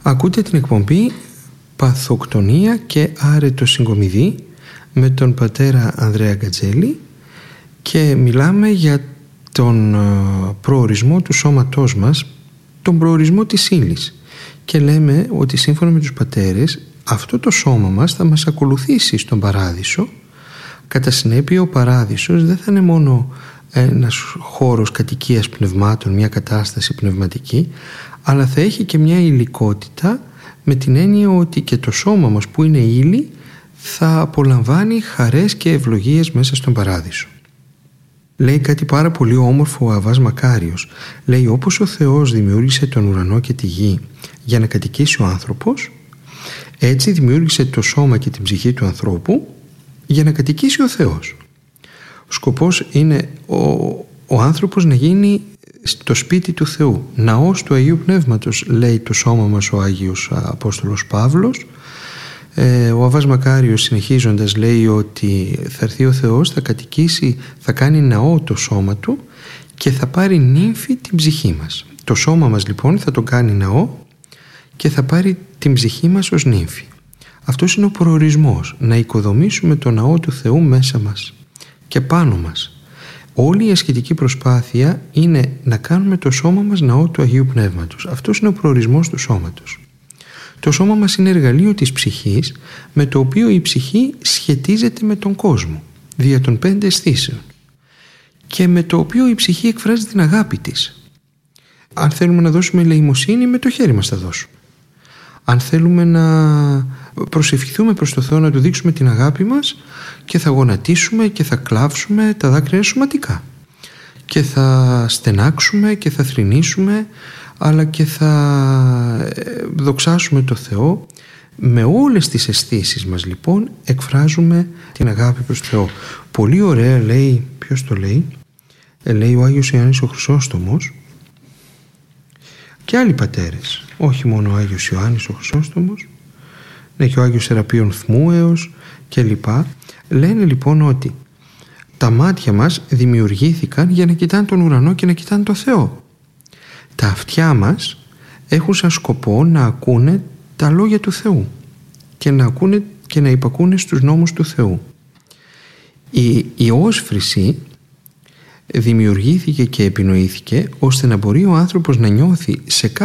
Ακούτε την εκπομπή «Παθοκτονία και άρετο συγκομιδή» με τον πατέρα Ανδρέα Γκατζέλη και μιλάμε για τον προορισμό του σώματός μας, τον προορισμό της ύλης, και λέμε ότι σύμφωνα με τους πατέρες αυτό το σώμα μας θα μας ακολουθήσει στον παράδεισο. Κατά συνέπεια ο παράδεισος δεν θα είναι μόνο ένας χώρος κατοικίας πνευμάτων, μια κατάσταση πνευματική, αλλά θα έχει και μια υλικότητα, με την έννοια ότι και το σώμα μας που είναι ύλη θα απολαμβάνει χαρές και ευλογίες μέσα στον παράδεισο. Λέει κάτι πάρα πολύ όμορφο ο Αββάς Μακάριος. Λέει, όπως ο Θεός δημιούργησε τον ουρανό και τη γη για να κατοικήσει ο άνθρωπος, έτσι δημιούργησε το σώμα και την ψυχή του ανθρώπου για να κατοικήσει ο Θεός. Ο σκοπός είναι ο άνθρωπος να γίνει στο σπίτι του Θεού, ναός του Αγίου Πνεύματος, λέει το σώμα μας ο Άγιος Απόστολος Παύλος. Ο Αββάς Μακάριος συνεχίζοντας λέει ότι θα έρθει ο Θεός, θα κατοικήσει, θα κάνει ναό το σώμα του και θα πάρει νύμφη την ψυχή μας. Το σώμα μας λοιπόν θα το κάνει ναό και θα πάρει την ψυχή μας ως νύμφη. Αυτός είναι ο προορισμός, να οικοδομήσουμε το ναό του Θεού μέσα μας και πάνω μας. Όλη η ασκητική προσπάθεια είναι να κάνουμε το σώμα μας ναό του Αγίου Πνεύματος. Αυτός είναι ο προορισμός του σώματος. Το σώμα μας είναι εργαλείο της ψυχής, με το οποίο η ψυχή σχετίζεται με τον κόσμο δια των 5 αισθήσεων και με το οποίο η ψυχή εκφράζει την αγάπη της. Αν θέλουμε να δώσουμε ελεημοσύνη, με το χέρι μας θα δώσουμε. Αν θέλουμε να προσευχηθούμε προς το Θεό, να του δείξουμε την αγάπη μας, και θα γονατίσουμε και θα κλάψουμε, τα δάκρυα σωματικά, και θα στενάξουμε και θα θρηνήσουμε, αλλά και θα δοξάσουμε το Θεό. Με όλες τις αισθήσεις μας λοιπόν εκφράζουμε την αγάπη προς το Θεό. Πολύ ωραία λέει, ποιος το λέει, λέει ο Άγιος Ιωάννης ο Χρυσόστομος και άλλοι πατέρες, όχι μόνο ο Άγιος Ιωάννης ο Χρυσόστομος, ναι, και ο Άγιος Σεραπείων Θμούεος και λοιπά. Λένε λοιπόν ότι τα μάτια μας δημιουργήθηκαν για να κοιτάνε τον ουρανό και να κοιτάνε τον Θεό. Τα αυτιά μας έχουν σαν σκοπό να ακούνε τα λόγια του Θεού και να ακούνε και να υπακούνε στους νόμους του Θεού. Η όσφρηση δημιουργήθηκε και επινοήθηκε ώστε να μπορεί ο άνθρωπος να νιώθει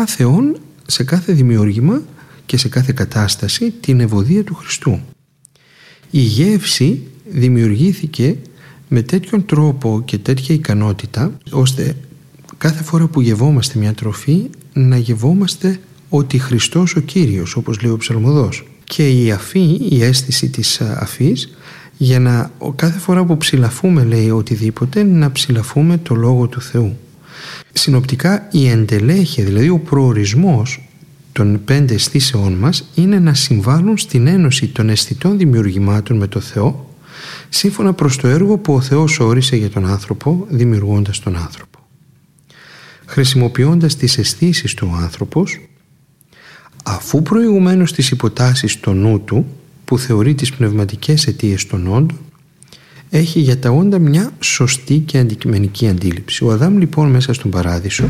σε κάθε δημιούργημα και σε κάθε κατάσταση την ευωδία του Χριστού. Η γεύση δημιουργήθηκε με τέτοιον τρόπο και τέτοια ικανότητα ώστε κάθε φορά που γευόμαστε μια τροφή να γευόμαστε ότι Χριστός ο Κύριος, όπως λέει ο ψαλμοδός. Και η αφή, η αίσθηση της αφής, για να κάθε φορά που ψηλαφούμε, λέει, οτιδήποτε, να ψηλαφούμε το Λόγο του Θεού. Συνοπτικά η εντελέχεια, δηλαδή ο προορισμός των 5 αισθήσεών μας, είναι να συμβάλλουν στην ένωση των αισθητών δημιουργημάτων με το Θεό, σύμφωνα προς το έργο που ο Θεός όρισε για τον άνθρωπο, δημιουργώντας τον άνθρωπο. Χρησιμοποιώντας τις αισθήσεις του ο άνθρωπος, αφού προηγουμένως τις υποτάσσει στο νου του, που θεωρεί τις πνευματικές αιτίες των όντων, έχει για τα όντα μια σωστή και αντικειμενική αντίληψη. Ο Αδάμ λοιπόν μέσα στον παράδεισο,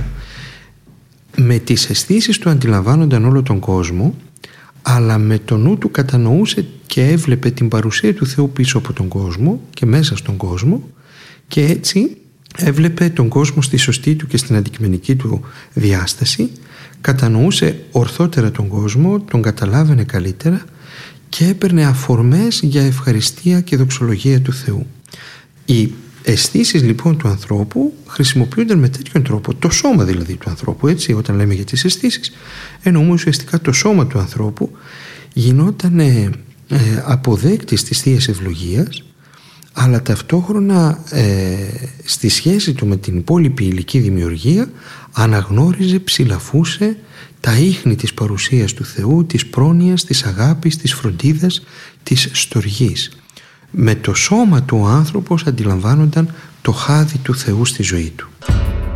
με τις αισθήσεις του αντιλαμβάνονταν όλο τον κόσμο, αλλά με το νου του κατανοούσε και έβλεπε την παρουσία του Θεού πίσω από τον κόσμο και μέσα στον κόσμο, και έτσι έβλεπε τον κόσμο στη σωστή του και στην αντικειμενική του διάσταση, κατανοούσε ορθότερα τον κόσμο, τον καταλάβαινε καλύτερα και έπαιρνε αφορμές για ευχαριστία και δοξολογία του Θεού. Οι αισθήσεις λοιπόν του ανθρώπου χρησιμοποιούνται με τέτοιον τρόπο, το σώμα δηλαδή του ανθρώπου, έτσι, όταν λέμε για τις αισθήσεις, εννοούμε ουσιαστικά το σώμα του ανθρώπου γινόταν αποδέκτης της Θείας Ευλογίας, αλλά ταυτόχρονα στη σχέση του με την υπόλοιπη υλική δημιουργία αναγνώριζε, ψηλαφούσε τα ίχνη της παρουσίας του Θεού, της πρόνοιας, της αγάπης, της φροντίδας, της στοργής. Με το σώμα του ο άνθρωπος αντιλαμβάνονταν το χάδι του Θεού στη ζωή του.